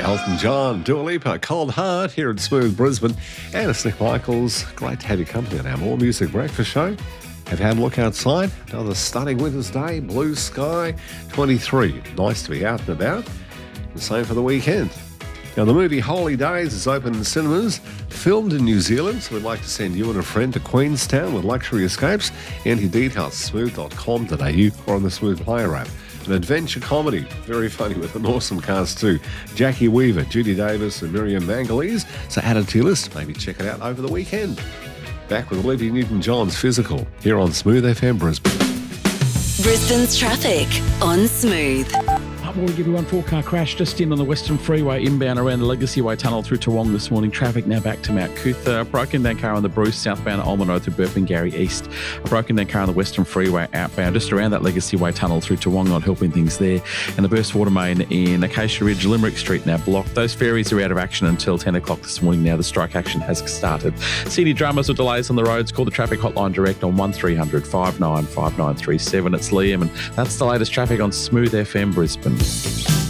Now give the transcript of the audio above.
Elton John, Dua Lipa, Cold Heart here at Smooth Brisbane. And it's Nick Michaels. Great to have you company on our More Music Breakfast show. Have you had a look outside? Another stunning winter's day, blue sky, 23. Nice to be out and about. The same for the weekend. Now, the movie Holy Days is open in cinemas, filmed in New Zealand, so we'd like to send you and a friend to Queenstown with luxury escapes. Any details, smooth.com.au or on the Smooth Player app. An adventure comedy, very funny with an awesome cast too. Jackie Weaver, Judy Davis and Miriam Mangalese. So add it to your list, maybe check it out over the weekend. Back with Olivia Newton-John's Physical here on Smooth FM Brisbane. Brisbane's traffic on Smooth. We'll give you one 4-car crash just in on the Western Freeway inbound around the Legacy Way tunnel through Toowong this morning. Traffic now back to Mount Cootha. A broken down car on the Bruce southbound Ulman Road through Burpengary East. A broken down car on the Western Freeway outbound just around that Legacy Way tunnel through Toowong, not helping things there. And the burst water main in Acacia Ridge, Limerick Street now blocked. Those ferries are out of action until 10 o'clock this morning. Now the strike action has started. CD dramas or delays on the roads, call the traffic hotline direct on 1300 59 5937. It's Liam, and that's the latest traffic on Smooth FM Brisbane.